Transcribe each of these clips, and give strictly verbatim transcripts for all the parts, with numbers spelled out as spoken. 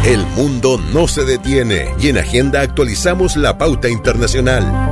El mundo no se detiene y en Agenda actualizamos la pauta internacional.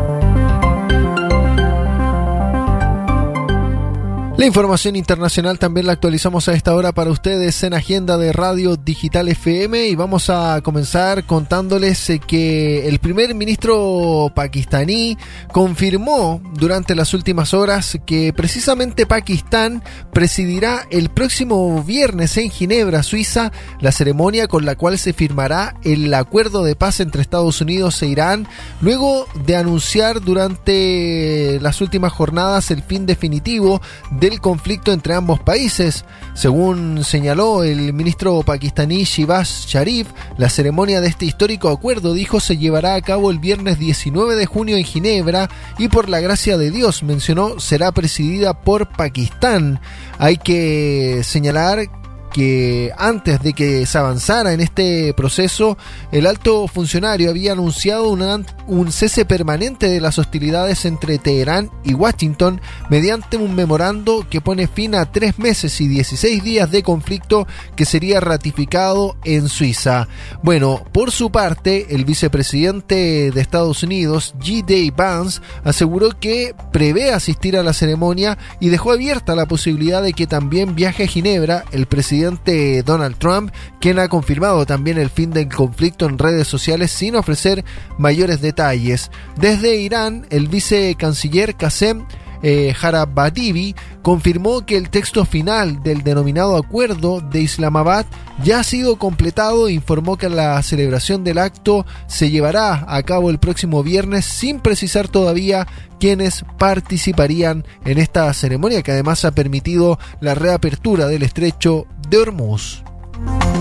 La información internacional también la actualizamos a esta hora para ustedes en Agenda de Radio Digital F M, y vamos a comenzar contándoles que el primer ministro pakistaní confirmó durante las últimas horas que precisamente Pakistán presidirá el próximo viernes en Ginebra, Suiza, la ceremonia con la cual se firmará el acuerdo de paz entre Estados Unidos e Irán, luego de anunciar durante las últimas jornadas el fin definitivo del conflicto entre ambos países. Según señaló el ministro pakistaní Shehbaz Sharif, la ceremonia de este histórico acuerdo, dijo, se llevará a cabo el viernes diecinueve de junio en Ginebra y por la gracia de Dios, mencionó, será presidida por Pakistán. Hay que señalar que antes de que se avanzara en este proceso, el alto funcionario había anunciado una, un cese permanente de las hostilidades entre Teherán y Washington mediante un memorando que pone fin a tres meses y dieciséis días de conflicto que sería ratificado en Suiza. Bueno, por su parte, el vicepresidente de Estados Unidos, J D Vance, aseguró que prevé asistir a la ceremonia y dejó abierta la posibilidad de que también viaje a Ginebra el presidente Donald Trump, quien ha confirmado también el fin del conflicto en redes sociales sin ofrecer mayores detalles. Desde Irán, el vicecanciller Qasem Eh, Jarabadibi confirmó que el texto final del denominado Acuerdo de Islamabad ya ha sido completado e informó que la celebración del acto se llevará a cabo el próximo viernes, sin precisar todavía quiénes participarían en esta ceremonia, que además ha permitido la reapertura del estrecho de Hormuz.